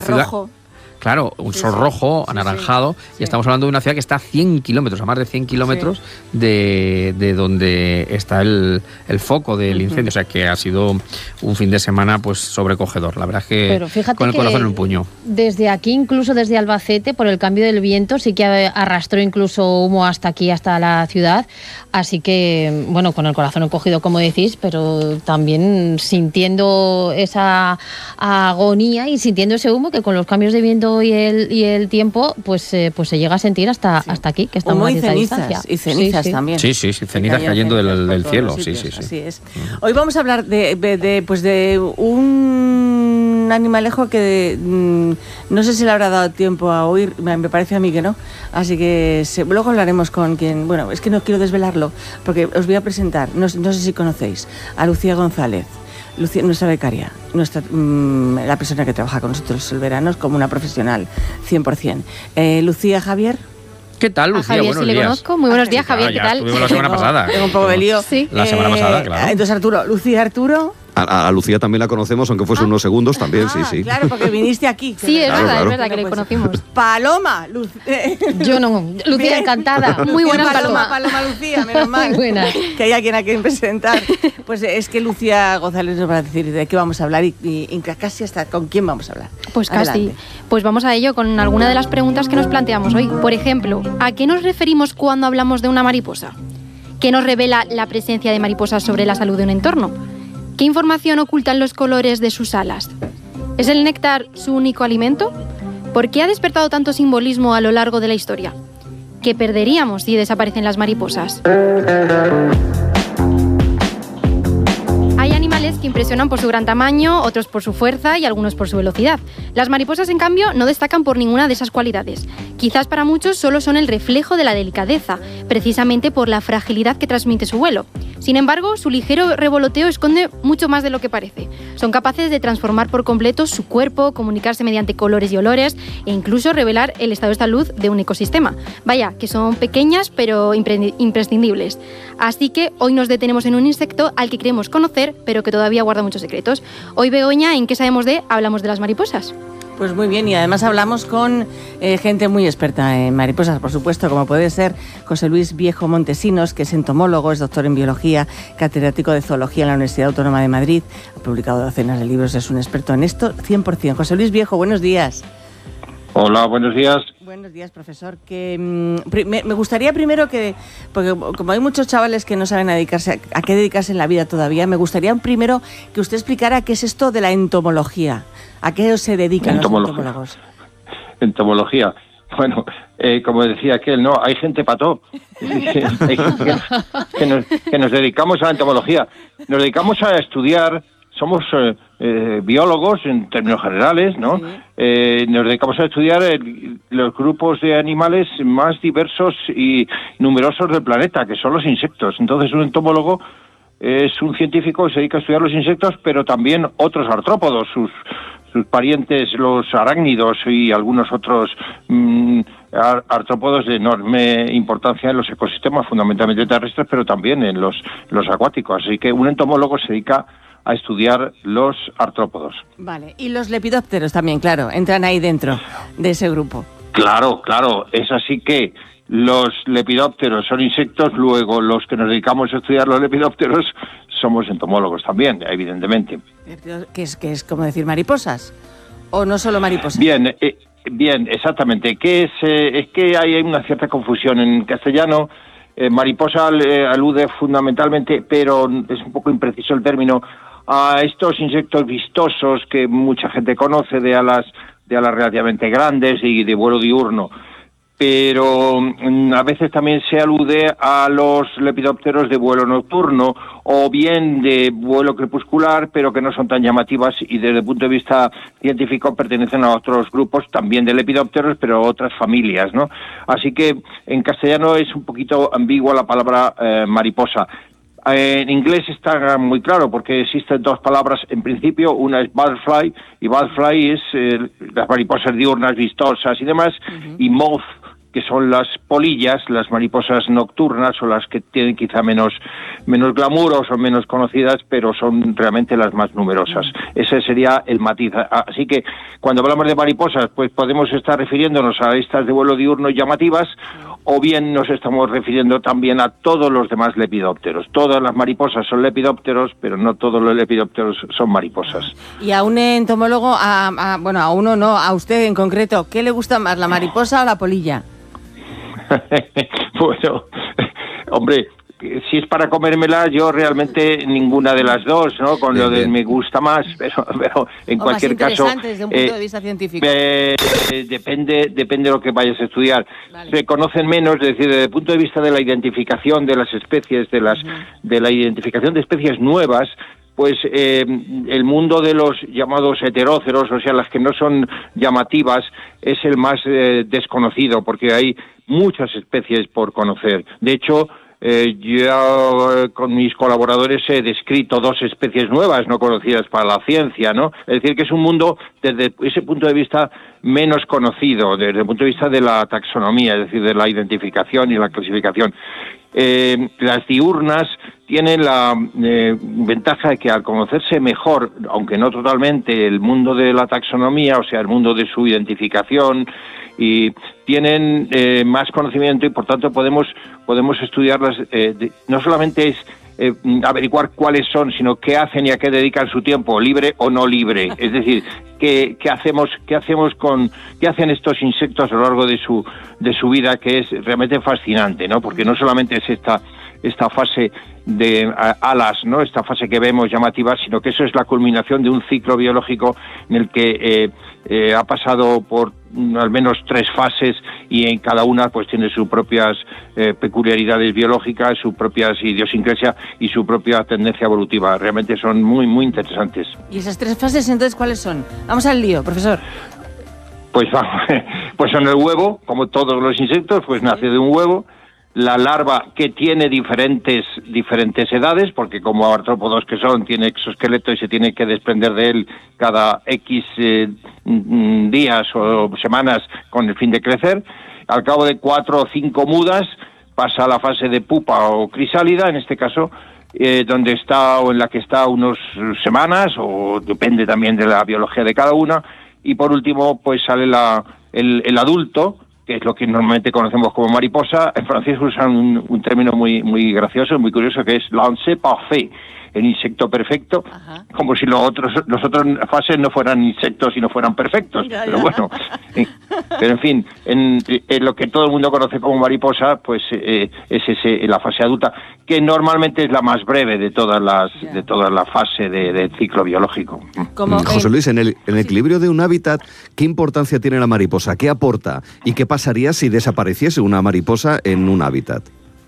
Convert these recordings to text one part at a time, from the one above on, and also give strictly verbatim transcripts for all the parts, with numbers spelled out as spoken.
Rojo. Claro, un Sí, sol sí. rojo, Sí, anaranjado, sí, y sí. estamos hablando de una ciudad que está a cien kilómetros, a más de cien kilómetros Sí. de, de donde está el, el foco del Ujú. incendio. O sea que ha sido un fin de semana pues sobrecogedor. La verdad es que Pero fíjate con el que corazón en un puño. Desde aquí, incluso desde Albacete, por el cambio del viento, sí que arrastró incluso humo hasta aquí, hasta la ciudad. Así que, bueno, con el corazón encogido, como decís, pero también sintiendo esa agonía y sintiendo ese humo que con los cambios de viento y el, y el tiempo, pues, eh, pues se llega a sentir hasta, Sí. hasta aquí, que estamos Humo a y cierta cenizas, distancia. y cenizas Sí, sí. también. Sí, sí, sí, Que cenizas caían cayendo cenizas del, por del todos cielo. los Sí, sitios, sí, sí. Así es. Hoy vamos a hablar de, de, de, pues de un animalejo que mm, no sé si le habrá dado tiempo a oír, me, me parece a mí que no. Así que se, luego hablaremos con quien... Bueno, es que no quiero desvelarlo, porque os voy a presentar, no, no sé si conocéis, a Lucía González. Lucía, nuestra becaria, nuestra, mmm, la persona que trabaja con nosotros el verano como una profesional, cien por ciento. Eh, Lucía, Javier. ¿Qué tal, A Lucía? Javier Buenos sí le días. conozco. Muy buenos días, Sí, claro, Javier, ¿qué ya tal? estuvimos la semana Tengo- pasada. Tengo un poco de lío. Sí. La semana pasada, claro. Entonces, Arturo, Lucía, Arturo. A, a Lucía también la conocemos, aunque fuese Ah. unos segundos también, Ah, sí, sí. Claro, porque viniste aquí. Sí, es Claro, verdad, claro. es verdad que le Bueno, pues, conocimos. Paloma, Luz. Yo no. Lucía, Bien. encantada. Muy buenas, Paloma, Paloma. Paloma Lucía, menos mal. Muy buenas. Que hay a quien a quien presentar. Pues es que Lucía González nos va a decir de qué vamos a hablar y, y, y casi hasta con quién vamos a hablar. Pues casi. Adelante. Pues vamos a ello con alguna de las preguntas que nos planteamos hoy. Por ejemplo, ¿a qué nos referimos cuando hablamos de una mariposa? ¿Qué nos revela la presencia de mariposas sobre la salud de un entorno? ¿Qué información ocultan los colores de sus alas? ¿Es el néctar su único alimento? ¿Por qué ha despertado tanto simbolismo a lo largo de la historia? ¿Qué perderíamos si desaparecen las mariposas? Hay animales que impresionan por su gran tamaño, otros por su fuerza y algunos por su velocidad. Las mariposas, en cambio, no destacan por ninguna de esas cualidades. Quizás para muchos solo son el reflejo de la delicadeza, precisamente por la fragilidad que transmite su vuelo. Sin embargo, su ligero revoloteo esconde mucho más de lo que parece. Son capaces de transformar por completo su cuerpo, comunicarse mediante colores y olores e incluso revelar el estado de salud de un ecosistema. Vaya, que son pequeñas pero impre- imprescindibles. Así que hoy nos detenemos en un insecto al que creemos conocer, pero que todavía guarda muchos secretos. Hoy, Begoña, ¿en qué sabemos de? Hablamos de las mariposas. Pues muy bien, y además hablamos con eh, gente muy experta en mariposas, por supuesto, como puede ser José Luis Viejo Montesinos, que es entomólogo, es doctor en biología, catedrático de zoología en la Universidad Autónoma de Madrid, ha publicado docenas de libros, es un experto en esto, cien por ciento. José Luis Viejo, buenos días. Hola, buenos días. Buenos días, profesor. Que, mm, pri- me, me gustaría primero que, porque como hay muchos chavales que no saben a, dedicarse, a, a qué dedicarse en la vida todavía, me gustaría primero que usted explicara qué es esto de la entomología. ¿A qué se dedican Entomología. los entomólogos? Entomología. Bueno, eh, como decía aquel, no, hay gente pató. Hay gente que, que nos, que nos dedicamos a la entomología. Nos dedicamos a estudiar, somos eh, eh, biólogos en términos generales, ¿no? Sí. Eh, nos dedicamos a estudiar el- los grupos de animales más diversos y numerosos del planeta, que son los insectos. Entonces, un entomólogo es un científico que se dedica a estudiar los insectos, pero también otros artrópodos, sus sus parientes, los arácnidos y algunos otros mm, ar- artrópodos de enorme importancia en los ecosistemas, fundamentalmente terrestres, pero también en los, los acuáticos. Así que un entomólogo se dedica a estudiar los artrópodos. Vale, y los lepidópteros también, claro, entran ahí dentro de ese grupo. Claro, claro, es así que los lepidópteros son insectos, luego los que nos dedicamos a estudiar los lepidópteros somos entomólogos también, evidentemente. Que es, que es como decir mariposas, o no solo mariposas. Bien, eh, bien, exactamente. ¿Qué es? Eh, es que hay una cierta confusión en castellano. Eh, mariposa eh, alude fundamentalmente, pero es un poco impreciso el término, a estos insectos vistosos que mucha gente conoce, de alas, de alas relativamente grandes y de vuelo diurno. Pero mm, a veces también se alude a los lepidópteros de vuelo nocturno o bien de vuelo crepuscular, pero que no son tan llamativas y desde el punto de vista científico pertenecen a otros grupos también de lepidópteros, pero otras familias, ¿no? Así que en castellano es un poquito ambigua la palabra eh, mariposa. En inglés está muy claro porque existen dos palabras en principio, una es butterfly y butterfly es eh, las mariposas diurnas vistosas y demás, uh-huh. y moth que son las polillas, las mariposas nocturnas, o las que tienen quizá menos, menos glamour o son menos conocidas, pero son realmente las más numerosas. Ese sería el matiz. Así que cuando hablamos de mariposas, pues podemos estar refiriéndonos a estas de vuelo diurno llamativas, o bien nos estamos refiriendo también a todos los demás lepidópteros. Todas las mariposas son lepidópteros, pero no todos los lepidópteros son mariposas. Y a un entomólogo, a, a, bueno, a uno no, a usted en concreto, ¿qué le gusta más, la mariposa o la polilla? Bueno, hombre, si es para comérmela, yo realmente ninguna de las dos, ¿no? Con bien, lo de bien. Me gusta más, pero, pero en o cualquier más caso... desde un punto eh, de vista científico. Eh, depende, depende de lo que vayas a estudiar. Vale. Se conocen menos, es decir, desde el punto de vista de la identificación de las especies, de las, uh-huh. de la identificación de especies nuevas, pues eh, el mundo de los llamados heteróceros, o sea, las que no son llamativas, es el más eh, desconocido, porque hay muchas especies por conocer. De hecho, eh, yo eh, con mis colaboradores he descrito dos especies nuevas no conocidas para la ciencia, ¿no? Es decir, que es un mundo, desde ese punto de vista, menos conocido, desde el punto de vista de la taxonomía, es decir, de la identificación y la clasificación. Eh, las diurnas tienen la eh, ventaja de que al conocerse mejor, aunque no totalmente, el mundo de la taxonomía, o sea, el mundo de su identificación, y tienen eh, más conocimiento y por tanto podemos podemos estudiarlas. Eh, de, no solamente es eh, averiguar cuáles son, sino qué hacen y a qué dedican su tiempo, libre o no libre. Es decir, qué, qué hacemos qué hacemos con qué hacen estos insectos a lo largo de su de su vida, que es realmente fascinante, ¿no? Porque no solamente es esta esta fase de alas, ¿no? Esta fase que vemos llamativa, sino que eso es la culminación de un ciclo biológico en el que eh, eh, ha pasado por al menos tres fases y en cada una pues tiene sus propias eh, peculiaridades biológicas, sus propias idiosincrasia y su propia tendencia evolutiva. Realmente son muy, muy interesantes. ¿Y esas tres fases entonces cuáles son? Vamos al lío, profesor. Pues vamos, pues en el huevo, como todos los insectos, pues nace de un huevo. La larva, que tiene diferentes diferentes edades, porque como artrópodos que son, tiene exoesqueleto y se tiene que desprender de él cada X eh, días o semanas con el fin de crecer. Al cabo de cuatro o cinco mudas pasa a la fase de pupa o crisálida, en este caso, eh, donde está o en la que está unas semanas, o depende también de la biología de cada una. Y por último, pues sale la el, el adulto, que es lo que normalmente conocemos como mariposa. En francés usan un, un término muy muy gracioso, muy curioso, que es lancé parfait, el insecto perfecto. Ajá. Como si los otros los otros fases no fueran insectos y no fueran perfectos. Ya, ya. Pero bueno, eh, pero en fin, en, en lo que todo el mundo conoce como mariposa, pues eh, es ese, la fase adulta, que normalmente es la más breve de todas las ya. de toda la fase de, de ciclo biológico. Como, José Luis, en el, en el equilibrio de un hábitat, ¿qué importancia tiene la mariposa? ¿Qué aporta? ¿Y qué pasaría si desapareciese una mariposa en un hábitat?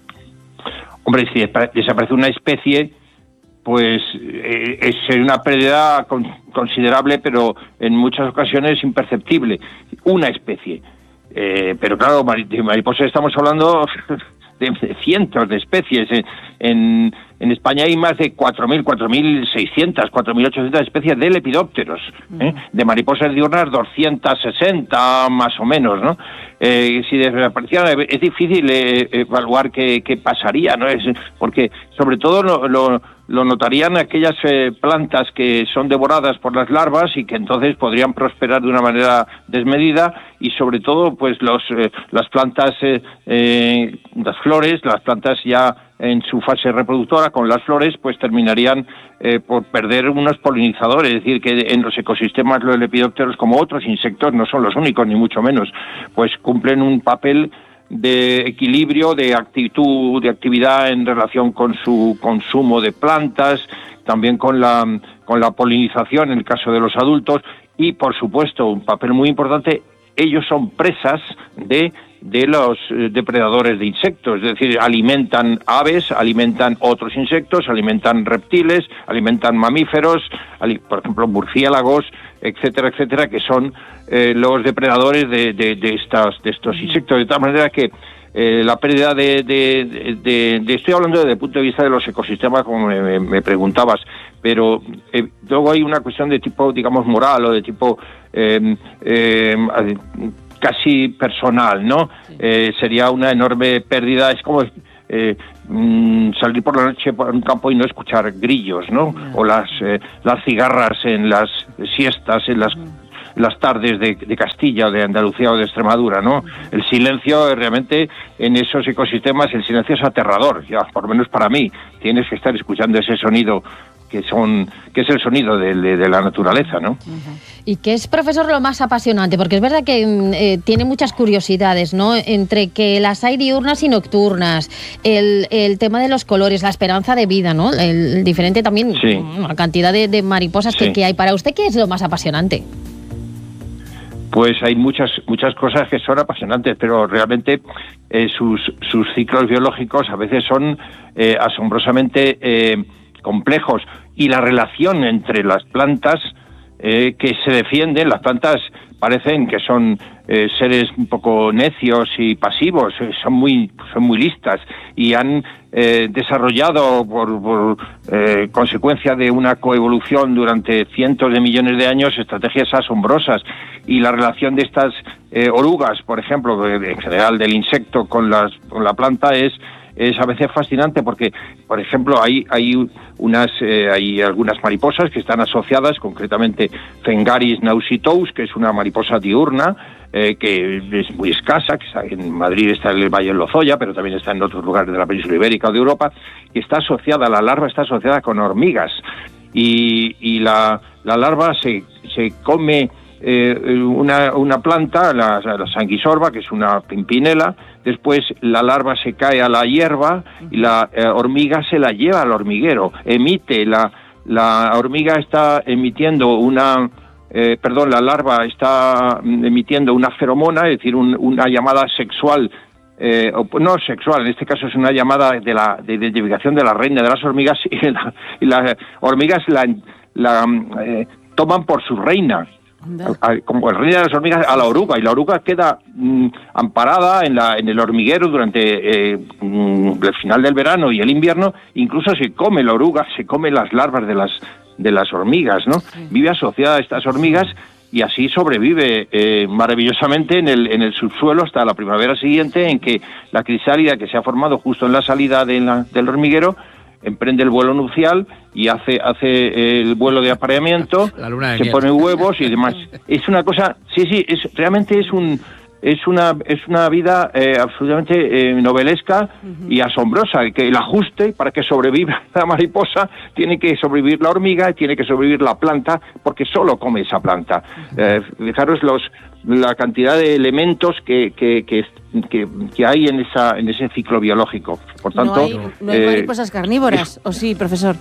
Hombre, si desaparece una especie, pues eh, es una pérdida con, considerable, pero en muchas ocasiones imperceptible. Una especie. Eh, pero claro, de mariposas estamos hablando de, de cientos de especies. En, en España hay más de cuatro mil, cuatro mil seiscientas, cuatro mil ochocientas especies de lepidópteros. ¿eh? De mariposas diurnas, doscientas sesenta más o menos, ¿no? Eh, si desaparecieran, es difícil eh, evaluar qué, qué pasaría, ¿no? Es, porque sobre todo lo, lo lo notarían aquellas eh, plantas que son devoradas por las larvas y que entonces podrían prosperar de una manera desmedida, y sobre todo pues los eh, las plantas, eh, eh, las flores, las plantas ya en su fase reproductora con las flores, pues terminarían eh, por perder unos polinizadores. Es decir, que en los ecosistemas los lepidópteros, como otros insectos, no son los únicos ni mucho menos, pues cumplen un papel de equilibrio, de actitud, de actividad en relación con su consumo de plantas, también con la con la polinización en el caso de los adultos, y por supuesto un papel muy importante, ellos son presas de de los depredadores de insectos, es decir, alimentan aves, alimentan otros insectos, alimentan reptiles, alimentan mamíferos, por ejemplo murciélagos, etcétera, etcétera, que son eh, los depredadores de, de, de, estas, de estos insectos. De tal manera que eh, la pérdida de, de, de, de... Estoy hablando desde el punto de vista de los ecosistemas, como me, me preguntabas, pero eh, luego hay una cuestión de tipo, digamos, moral o de tipo... Eh, eh, casi personal, ¿no? Eh, sería una enorme pérdida, es como eh, mm, salir por la noche por un campo y no escuchar grillos, ¿no? O las, eh, las cigarras en las siestas, en las... las tardes de, de Castilla o de Andalucía o de Extremadura, ¿no? El silencio realmente en esos ecosistemas, el silencio es aterrador, ya por lo menos para mí. Tienes que estar escuchando ese sonido que son que es el sonido de, de, de la naturaleza, ¿no? ¿Y qué es, profesor, lo más apasionante? Porque es verdad que eh, tiene muchas curiosidades, ¿no? Entre que las hay diurnas y nocturnas, el, el tema de los colores, la esperanza de vida, ¿no? El, el diferente también, sí. La cantidad de, de mariposas sí. que, que hay. Para usted, ¿qué es lo más apasionante? Pues hay muchas muchas cosas que son apasionantes, pero realmente eh, sus, sus ciclos biológicos a veces son eh, asombrosamente eh, complejos. Y la relación entre las plantas eh, que se defienden, las plantas parecen que son eh, seres un poco necios y pasivos, eh, son muy son muy listas y han eh, desarrollado por, por eh, consecuencia de una coevolución durante cientos de millones de años estrategias asombrosas. Y la relación de estas eh, orugas, por ejemplo, en general del insecto con las con la planta es es a veces fascinante porque, por ejemplo, hay hay unas eh, hay algunas mariposas que están asociadas, concretamente Phengaris nausitous, que es una mariposa diurna eh, que es muy escasa, que está en Madrid, está en el Valle del Lozoya, pero también está en otros lugares de la península ibérica o de Europa, y está asociada, la larva está asociada con hormigas y y la la larva se se come Eh, una, una planta, la, la sanguisorba, que es una pimpinela, después la larva se cae a la hierba y la eh, hormiga se la lleva al hormiguero, emite, la, la hormiga está emitiendo una, eh, perdón, la larva está emitiendo una feromona, es decir, un, una llamada sexual, eh, o, no sexual, en este caso es una llamada de la de identificación de la reina de las hormigas y, la, y las hormigas la, la eh, toman por su reina. Como el reino de las hormigas a la oruga, y la oruga queda mm, amparada en la en el hormiguero durante eh, mm, el final del verano y el invierno. Incluso se come la oruga, se come las larvas de las de las hormigas, ¿no? Sí. Vive asociada a estas hormigas y así sobrevive eh, maravillosamente en el en el subsuelo hasta la primavera siguiente, en que la crisálida que se ha formado justo en la salida de la, del hormiguero emprende el vuelo nupcial y hace hace el vuelo de apareamiento, se ponen huevos y demás. Es una cosa, sí, sí, es realmente es un es una es una vida eh, absolutamente eh, novelesca uh-huh. y asombrosa, que el ajuste para que sobreviva la mariposa tiene que sobrevivir la hormiga y tiene que sobrevivir la planta, porque solo come esa planta. Uh-huh. Eh, fijaros los la cantidad de elementos que que, que Que, que hay en esa en ese ciclo biológico. Por tanto, no hay, no hay eh, mariposas carnívoras, ¿o sí, profesor?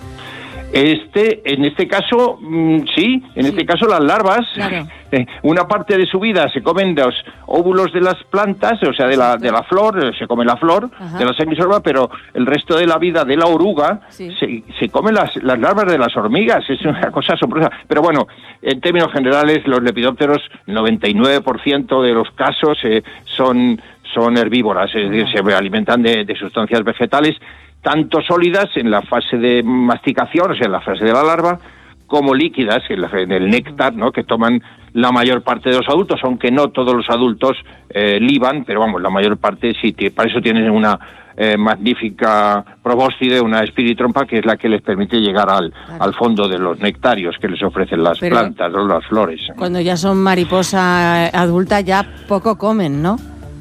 Este, en este caso, mmm, sí, en sí. este caso las larvas, claro. eh, una parte de su vida se comen los óvulos de las plantas, o sea, de la de la flor, se come la flor, Ajá. de la sanguisorba, pero el resto de la vida de la oruga sí. se, se comen las, las larvas de las hormigas, es una cosa asombrosa. Pero bueno, en términos generales, los lepidópteros, noventa y nueve por ciento de los casos eh, son... son herbívoras, es decir, se alimentan de, de sustancias vegetales, tanto sólidas en la fase de masticación, o sea, en la fase de la larva, como líquidas en, la, en el néctar, ¿no?, que toman la mayor parte de los adultos, aunque no todos los adultos eh, liban, pero vamos, la mayor parte sí, para eso tienen una eh, magnífica probóscide, una espiritrompa, que es la que les permite llegar al, claro. al fondo de los nectarios que les ofrecen las pero plantas o las flores. Cuando ya son mariposa adulta ya poco comen, ¿no?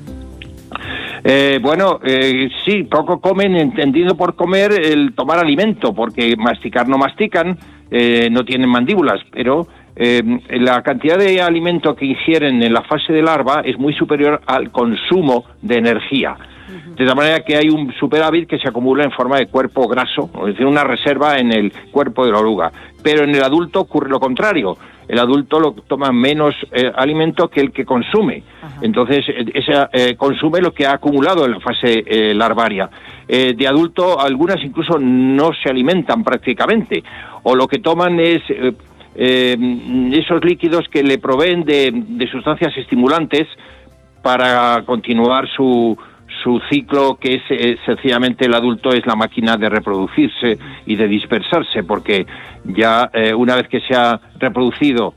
Eh, bueno, eh, sí, poco comen, entendido por comer el tomar alimento, porque masticar no mastican, eh, no tienen mandíbulas, pero eh, la cantidad de alimento que ingieren en la fase de larva es muy superior al consumo de energía. De tal manera que hay un superávit que se acumula en forma de cuerpo graso, es decir, una reserva en el cuerpo de la oruga. Pero en el adulto ocurre lo contrario. El adulto lo toma menos eh, alimento que el que consume. Ajá. Entonces, ese eh, consume lo que ha acumulado en la fase eh, larvaria. Eh, de adulto, algunas incluso no se alimentan prácticamente, o lo que toman es eh, eh, esos líquidos que le proveen de, de sustancias estimulantes para continuar su... su ciclo, que es eh, sencillamente el adulto es la máquina de reproducirse y de dispersarse, porque ya eh, una vez que se ha reproducido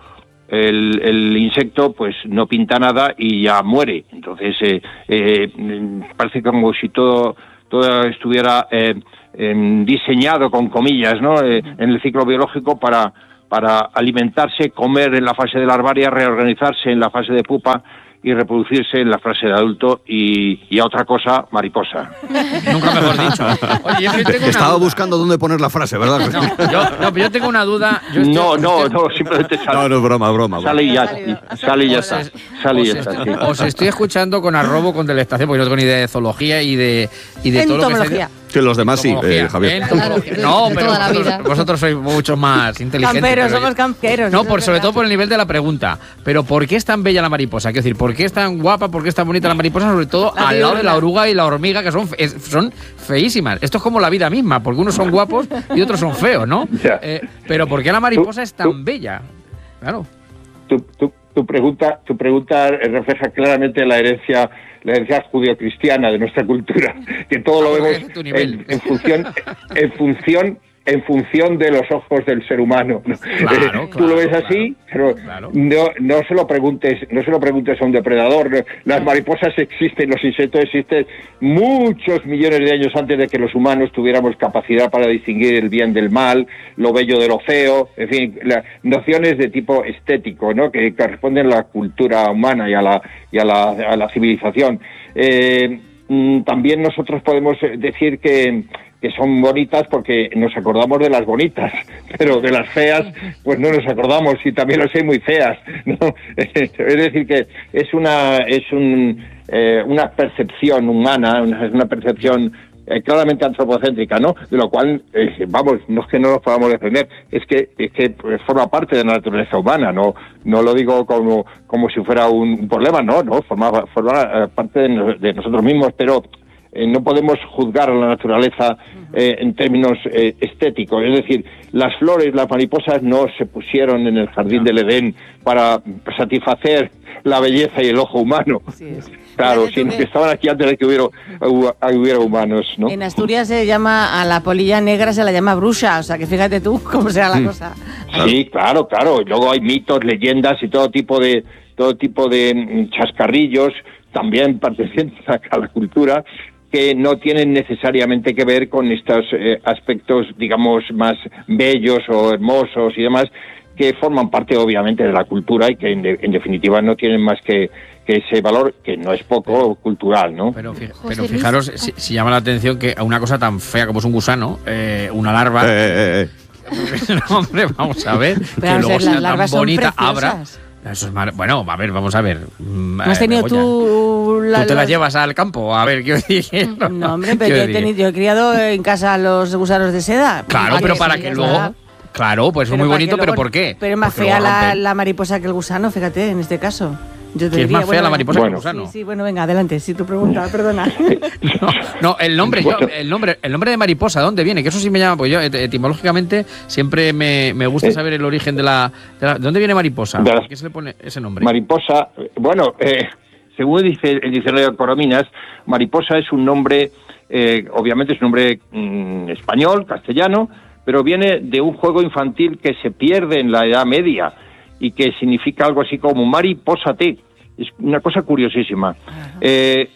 el, el insecto pues no pinta nada y ya muere. Entonces eh, eh, parece como si todo, todo estuviera eh, eh, diseñado, con comillas, ¿no? Eh, en el ciclo biológico para, para alimentarse, comer en la fase de larvaria, reorganizarse en la fase de pupa y reproducirse en la fase de adulto y, y a otra cosa, mariposa. Nunca mejor dicho. Oye, yo tengo una Estaba duda. buscando dónde poner la frase, ¿verdad? No, yo, no, pero yo tengo una duda. Yo estoy- No, no, estoy- no, simplemente sale. No, no, broma, broma. broma. Sale y ya, Ha salido, ha sale y ya salido. está. Sale y ya os, está. estoy, sí. os estoy escuchando con arrobo, con delectación, porque yo no tengo ni idea de zoología y de, y de todo lo que Entomología. se... Que los demás sí, Entomología, eh, Javier. entomología. Claro, No, de pero toda la vosotros, vida. vosotros sois mucho más inteligentes. Camperos, pero somos yo- camperos. No, eso por, es sobre verdad. todo por el nivel de la pregunta. Pero ¿por qué es tan bella la mariposa? Quiero decir, ¿por qué es tan guapa? ¿Por qué es tan bonita la mariposa? Sobre todo La al lado de la diurna. oruga y la hormiga, que son, fe- es- son feísimas. Esto es como la vida misma, porque unos son guapos y otros son feos, ¿no? Ya. Eh, pero ¿por qué la mariposa Tú- es tan tú- bella? Claro. Tu, tu, tu pregunta, tu pregunta refleja claramente la herencia, la herencia judío-cristiana de nuestra cultura, que todo lo Ah, vemos porque es tu nivel. en, en función, en función, en función de los ojos del ser humano, ¿no? Claro, Eh, Tú lo ves claro, así, pero claro. no, no se lo preguntes, no se lo preguntes a un depredador. No. Las mariposas existen, los insectos existen muchos millones de años antes de que los humanos tuviéramos capacidad para distinguir el bien del mal, lo bello de lo feo, en fin, la, nociones de tipo estético, ¿no? Que corresponden a la cultura humana y a la y a la, a la civilización. Eh, mm, también nosotros podemos decir que que son bonitas porque nos acordamos de las bonitas, pero de las feas pues no nos acordamos, y también las hay muy feas, ¿no? Es decir, que es una es un eh, una percepción humana, una, una percepción eh, claramente antropocéntrica, ¿no? De lo cual, eh, vamos, no es que no nos podamos defender, es que es que pues, forma parte de la naturaleza humana, no no lo digo como como si fuera un, un problema, no, no, forma, forma eh, parte de, no- de nosotros mismos, pero Eh, no podemos juzgar a la naturaleza eh, en términos eh, estéticos. Es decir, las flores, las mariposas no se pusieron en el jardín del Edén para satisfacer la belleza y el ojo humano. Así es. Claro, Fíjate tú sino que que estaban aquí antes de que hubiera, hu- hubiera humanos, ¿no? En Asturias se llama, a la polilla negra se la llama bruxa, o sea que fíjate tú cómo será la cosa. Sí, claro, claro. Y luego hay mitos, leyendas y todo tipo de todo tipo de mm, chascarrillos, también pertenecientes a a la cultura, que no tienen necesariamente que ver con estos eh, aspectos, digamos, más bellos o hermosos y demás, que forman parte obviamente de la cultura y que en, de- en definitiva no tienen más que, que ese valor, que no es poco, cultural, ¿no? Pero, fi- José pero Luis. fijaros, si, si llama la atención que a una cosa tan fea como es un gusano, eh, una larva. Eh, eh, eh. No, hombre, vamos a ver. Pero que vamos a luego ver, sea las tan larvas son bonita, preciosas. abra. Eso es mar- bueno, a ver, vamos a ver. Mm, ¿No has eh, tenido Begoña, tú... ¿Tú te las los- llevas al campo? A ver, ¿qué os dije? No, hombre, pero yo he, tenido, yo he criado en casa los gusanos de seda. Claro, Ah, pero que para sí, que es luego... verdad. Claro, pues es Pero muy para que bonito, pero luego- ¿por qué? Pero es más Porque fea luego la, rompen. la mariposa que el gusano, fíjate, en este caso. Yo te Que es diría, más fea bueno, la venga. mariposa Bueno. que el gusano. Sí, sí, bueno, venga, adelante, si tu pregunta, perdona. No, no, el nombre, yo, Bueno. el nombre, el nombre de mariposa, ¿dónde viene? Que eso sí me llama, pues yo et- etimológicamente siempre me, me gusta Eh. saber el origen de la, de la- ¿de dónde viene mariposa? De la- ¿Por qué se le pone ese nombre? Mariposa, eh, bueno, eh, según dice el diccionario de Corominas, mariposa es un nombre, eh, obviamente es un nombre mm, español, castellano, pero viene de un juego infantil que se pierde en la Edad Media y que significa algo así como mariposate. Es una cosa curiosísima. Eh,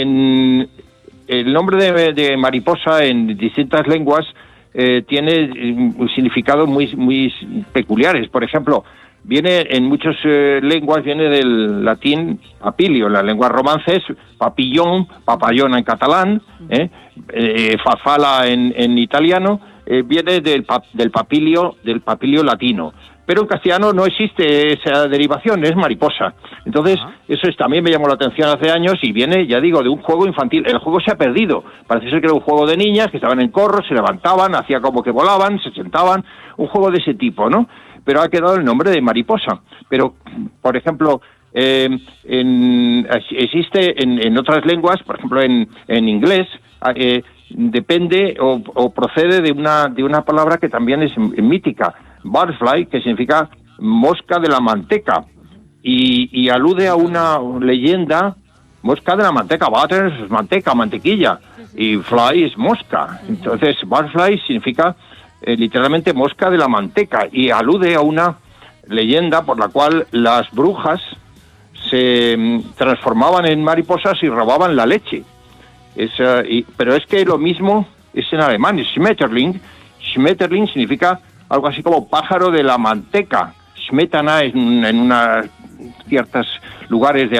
en el nombre de, de mariposa en distintas lenguas eh, tiene mm, significados muy, muy peculiares. Por ejemplo, viene en muchas eh, lenguas, viene del latín papilio, en las lenguas romances, papillón, papayona en catalán, eh, eh, farfala en, en italiano, eh, viene del, pa- del papilio, del papilio latino. Pero en castellano no existe esa derivación, es mariposa. Entonces, Ajá. eso es, también me llamó la atención hace años y viene, ya digo, de un juego infantil. El juego se ha perdido. Parece ser que era un juego de niñas que estaban en corro, se levantaban, hacía como que volaban, se sentaban, un juego de ese tipo, ¿no? Pero ha quedado el nombre de mariposa. Pero, por ejemplo, eh, en, existe en, en otras lenguas, por ejemplo, en, en inglés, eh, depende o, o procede de una, de una palabra que también es mítica, butterfly, que significa mosca de la manteca, y, y alude a una leyenda, mosca de la manteca, butter es manteca, mantequilla, y fly es mosca. Entonces, butterfly significa eh, literalmente mosca de la manteca, y alude a una leyenda por la cual las brujas se mm, transformaban en mariposas y robaban la leche. Es, uh, y, pero es que lo mismo es en alemán, Schmetterling. Schmetterling significa algo así como pájaro de la manteca. Smetana en, en unas ciertos lugares de